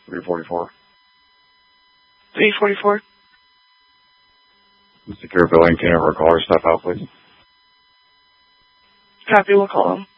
344. 344. The secure billing, can you ever call her stuff out, please? Copy, we'll call them.